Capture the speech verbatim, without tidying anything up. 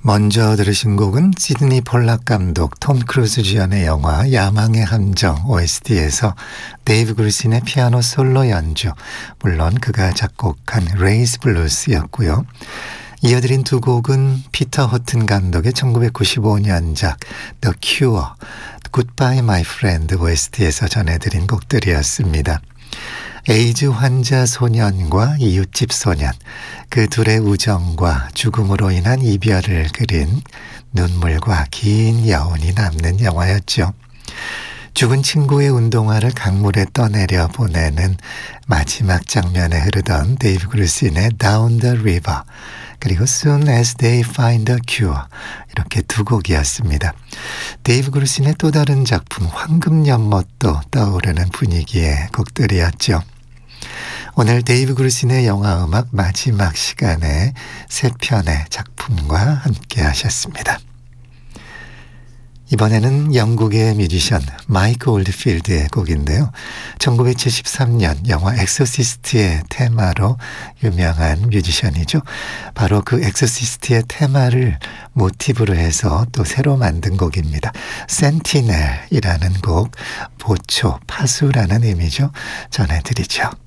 먼저 들으신 곡은 시드니 폴락 감독 톰 크루즈 주연의 영화 야망의 함정 오에스티에서 데이브 그루신의 피아노 솔로 연주, 물론 그가 작곡한 레이스 블루스였고요. 이어드린 두 곡은 피터 허튼 감독의 천구백구십오 년작 The Cure, Goodbye My Friend 오에스티에서 전해드린 곡들이었습니다. 에이즈 환자 소년과 이웃집 소년, 그 둘의 우정과 죽음으로 인한 이별을 그린 눈물과 긴 여운이 남는 영화였죠. 죽은 친구의 운동화를 강물에 떠내려 보내는 마지막 장면에 흐르던 데이브 그루신의 Down the River, 그리고 Soon as They Find a Cure, 이렇게 두 곡이었습니다. 데이브 그루신의 또 다른 작품 황금연못도 떠오르는 분위기의 곡들이었죠. 오늘 데이브 그루신의 영화음악 마지막 시간에 세 편의 작품과 함께 하셨습니다. 이번에는 영국의 뮤지션 마이크 올드필드의 곡인데요. 천구백칠십삼 년 영화 엑소시스트의 테마로 유명한 뮤지션이죠. 바로 그 엑소시스트의 테마를 모티브로 해서 또 새로 만든 곡입니다. 센티넬이라는 곡, 보초, 파수라는 의미죠. 전해드리죠.